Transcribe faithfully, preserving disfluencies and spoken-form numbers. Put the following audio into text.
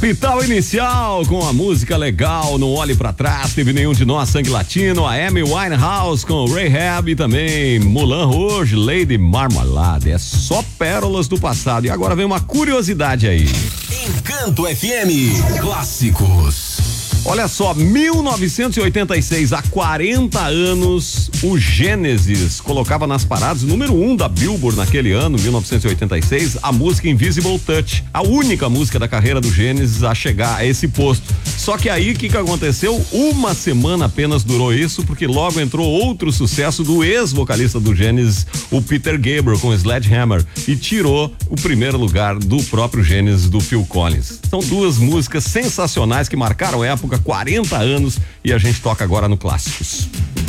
Capital Inicial com a música legal, Não Olhe Pra Trás, Teve Nenhum de Nós, Sangue Latino, a Amy Winehouse com o Rehab e também Moulin Rouge, Lady Marmalade. É só pérolas do passado. E agora vem uma curiosidade aí. Encanto F M Clássicos. Olha só, mil novecentos e oitenta e seis, há quarenta anos, o Gênesis colocava nas paradas, número um da Billboard naquele ano, mil novecentos e oitenta e seis, a música Invisible Touch, a única música da carreira do Gênesis a chegar a esse posto. Só que aí, o que que aconteceu? Uma semana apenas durou isso, porque logo entrou outro sucesso do ex-vocalista do Gênesis, o Peter Gabriel, com Sledgehammer, e tirou o primeiro lugar do próprio Gênesis, do Phil Collins. São duas músicas sensacionais que marcaram época, quarenta anos, e a gente toca agora no Clássicos.